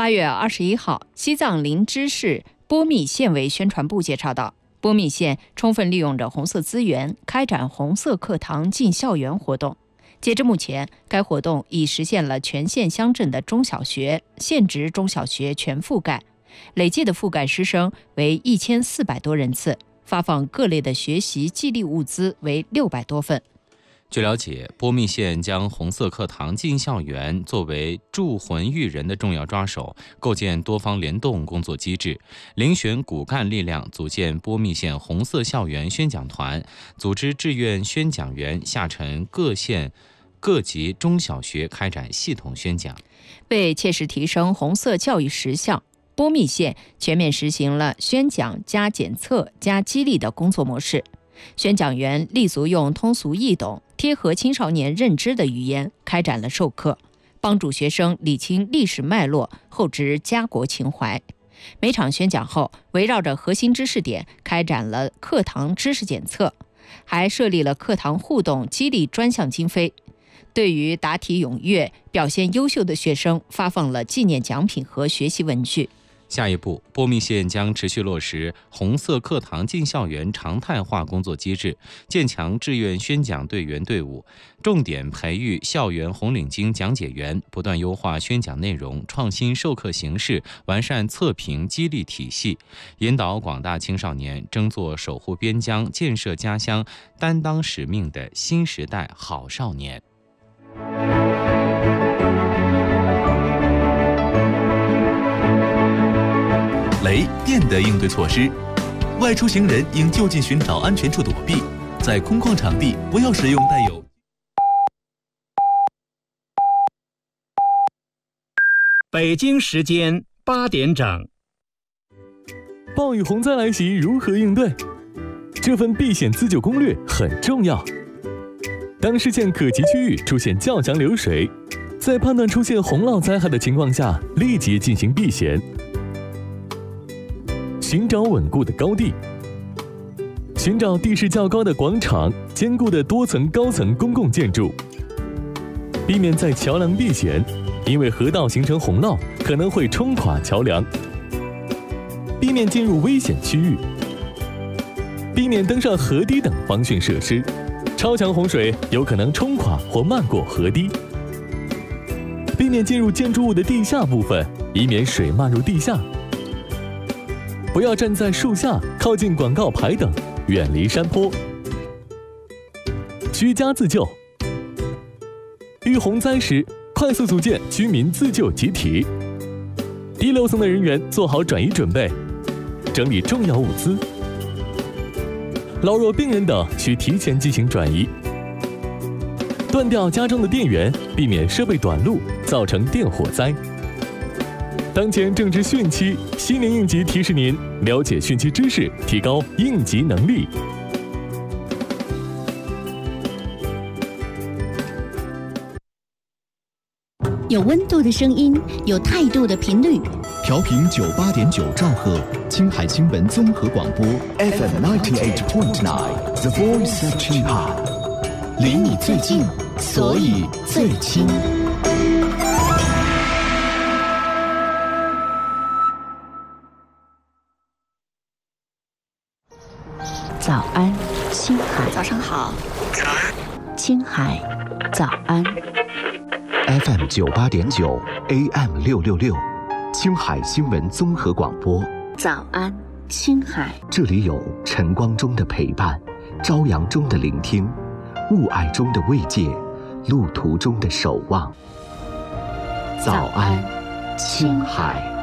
8月21号，西藏林芝市波密县委宣传部介绍到，波密县充分利用着红色资源，开展红色课堂进校园活动。截至目前，该活动已实现了全县乡镇的中小学、县直中小学全覆盖，累计的覆盖师生为1400多人次，发放各类的学习激励物资为600多份。 据了解，波密县将红色课堂进校园作为铸魂育人的重要抓手，构建多方联动工作机制，遴选骨干力量组建波密县红色校园宣讲团，组织志愿宣讲员下沉各县各级中小学开展系统宣讲。 为切实提升红色教育实效，波密县全面实行了宣讲加检测加激励的工作模式。宣讲员立足用通俗易懂、贴合青少年认知的语言开展了授课，帮助学生理清历史脉络，厚植家国情怀。每场宣讲后，围绕着核心知识点开展了课堂知识检测，还设立了课堂互动激励专项经费。对于答题踊跃、表现优秀的学生，发放了纪念奖品和学习文具。 下一步，波密县将持续落实红色课堂进校园常态化工作机制，建强志愿宣讲队员队伍，重点培育校园红领巾讲解员，不断优化宣讲内容，创新授课形式，完善测评激励体系，引导广大青少年争做守护边疆、建设家乡、担当使命的新时代好少年。 雷电的应对措施：外出行人应就近寻找安全处躲避，在空旷场地不要使用带有。 北京时间8点整。 暴雨洪灾来袭，如何应对？这份避险自救攻略很重要。当视线可及区域出现较强流水，在判断出现洪涝灾害的情况下，立即进行避险。寻找稳固的高地，寻找地势较高的广场、坚固的多层高层公共建筑，避免在桥梁避险，因为河道形成洪涝可能会冲垮桥梁。避免进入危险区域，避免登上河堤等防汛设施，超强洪水有可能冲垮或漫过河堤。避免进入建筑物的地下部分，以免水漫入地下。不要站在树下、靠近广告牌等，远离山坡。居家自救，遇洪灾时，快速组建居民自救集体。低楼层的人员做好转移准备，整理重要物资。老弱病人等需提前进行转移。断掉家中的电源，避免设备短路，造成电火灾。当前正值汛期，西年应急提示您了解汛期知识，提高应急能力。 有温度的声音，有态度的频率。 调频98.9兆赫，青海新闻综合广播 FM 98.9 The Voice of 青海，离你最近，所以最亲。 早安，青海。 早上好。早安， 青海。早安。 FM 98.9 AM 666，青海新闻综合广播。 早安，青海。 这里有晨光中的陪伴，朝阳中的聆听，雾霭中的慰藉，路途中的守望。早安，青海。